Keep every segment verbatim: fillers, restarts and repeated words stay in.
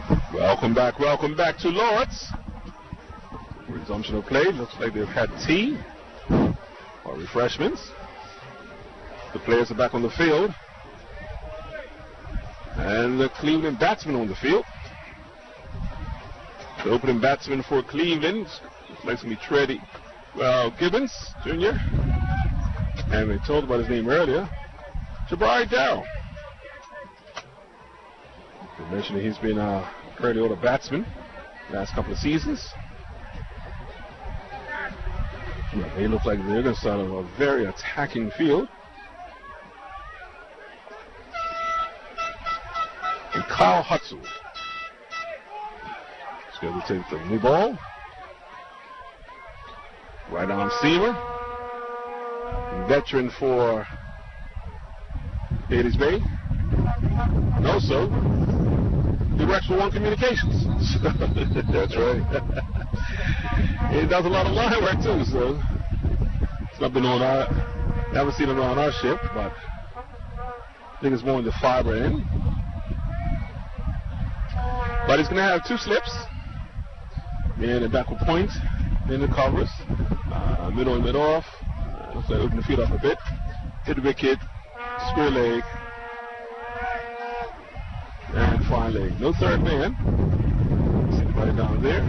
Welcome back, welcome back to Lords. Resumption of play. Looks like they've had tea or refreshments. The players are back on the field. And the Cleveland batsman on the field. The opening batsman for Cleveland looks like it's going to be Treddy well, Gibbons, Junior And we told about his name earlier. Jabari Darrell. We mentioned that he's been a fairly older batsman last couple of seasons. Yeah, they look like they're going to start a very attacking field. And Kyle Hutzel is going to take the new ball. Right arm seamer. Veteran for Hades Bay. And also, he works for One Communications. That's right. He does a lot of line work too, so it's not been on our, haven't seen it on our ship, but I think it's more in the fiber end. But he's going to have two slips. And a backward point in the covers. Uh, middle and mid off. Uh, looks like open the field up a bit. Hit the wicket. Square leg. And fine leg. No third man. Sit right down there.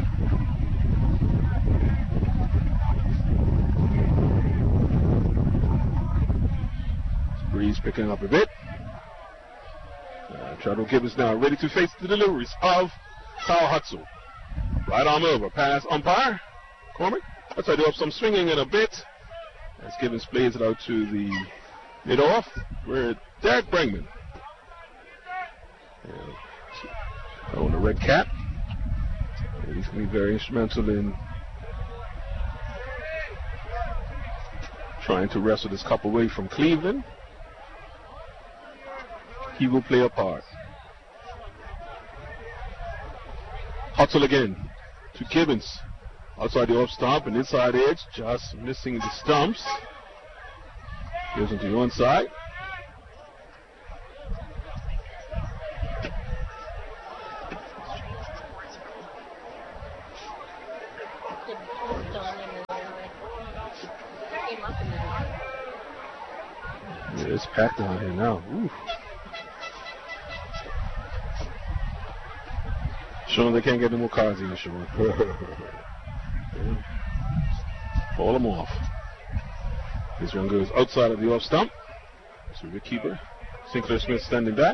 Breeze picking up a bit. Uh, Treadwell Gibbons now ready to face the deliveries of Kyle Hutzel. Right arm over. Pass umpire. Cormac. Let's try to do up some swinging in a bit. As Gibbons plays it out to the mid-off. Where Derek Bregman. Yeah. On the red cap. And he's going to be very instrumental in trying to wrestle this cup away from Cleveland. He will play a part. Hutzel again to Gibbons. Outside the off stump and inside edge, just missing the stumps. Goes into the one side. Yeah, it's packed down here now. Ooh. Sean, they can't get any more cards in, Sean. Ball them off. This one goes outside of the off stump. So the keeper, Sinclair Smith, standing back.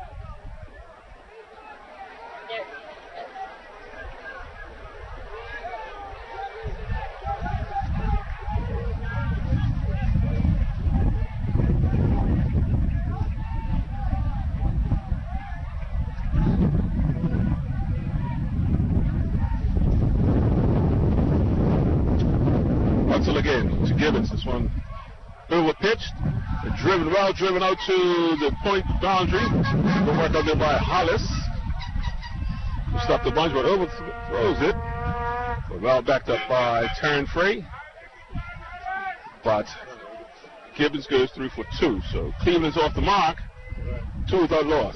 Again to Gibbons. This one over pitched, driven well, driven out to the point boundary. Good work out there by Hollis. Stopped the bunch, but overthrows it. But well backed up by Taryn Frey. But Gibbons goes through for two. So Cleveland's off the mark. Two without loss.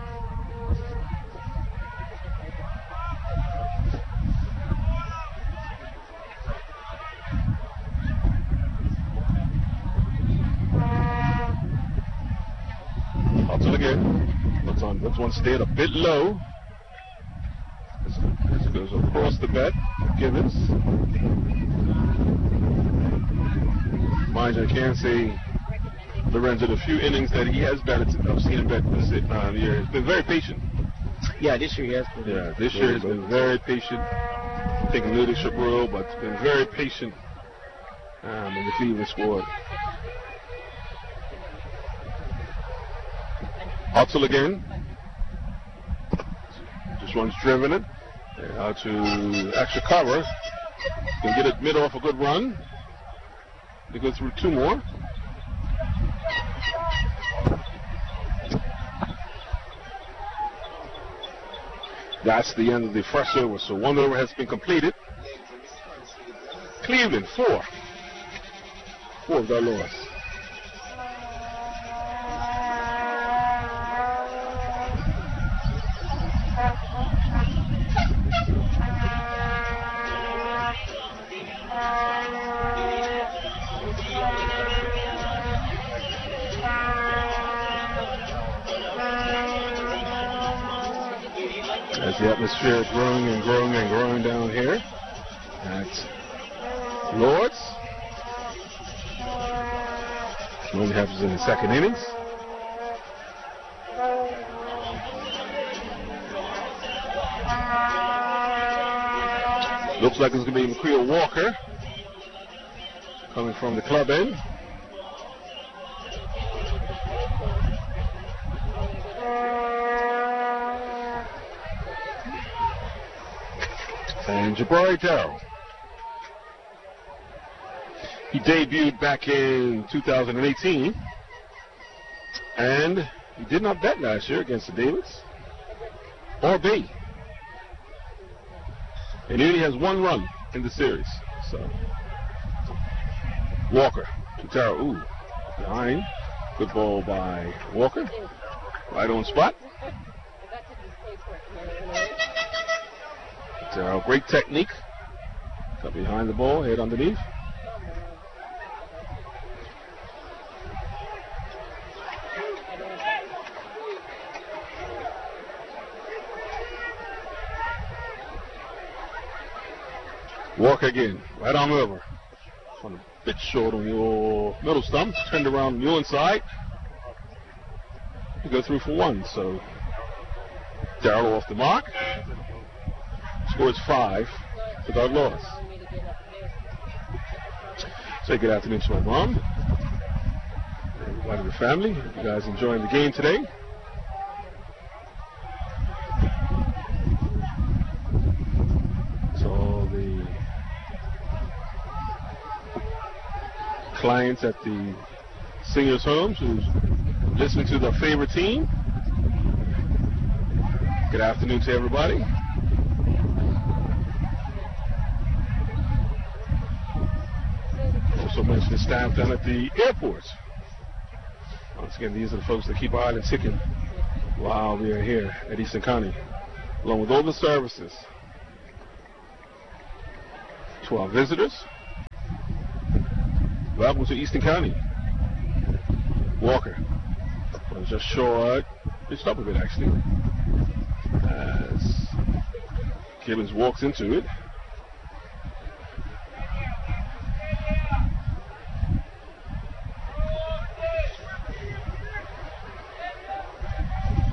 Again. Looks on. This one stayed a bit low. This, this goes across the bat. Gibbons. Mind you, I can't say Lorenzo the few innings that he has batted. I've seen him bat this um, year. He's been very patient. Yeah, this year he has been. Yeah, this year he's been very patient. Taking leadership role, but been very patient um, in the Cleveland squad. Hutzel again. Just one's driven it. And out to extra cover. Can get it mid off a good run. They go through two more. That's the end of the first over. So one over has been completed. Cleveland, four. Four of their loss. As the atmosphere is growing and growing and growing down here at Lords. Only happens in the second innings. Looks like it's going to be McCreel Walker coming from the club end. And Jabari Darrell. He debuted back in two thousand eighteen. And he did not bat last year against the Davids or B. And he only has one run in the series. So Walker to Darrell. Ooh, behind. Good ball by Walker. Right on spot. Darrell, great technique. Cut behind the ball, head underneath. Walker again, right on over. On a bit short on your middle stump. Turned around on your inside. You go through for one. So Darrell off the mark. Scores five for Doug Lawless. Say good afternoon to my mom. Everybody in the family. You guys enjoying the game today? So all the clients at the seniors' homes who's listening to their favorite team. Good afternoon to everybody. Also mention the staff down at the airports. Once again, these are the folks that keep our island ticking while we are here at Eastern County, along with all the services. To our visitors, welcome to Eastern County. Walker was just short, pitched up a bit actually, as Gibbons walks into it.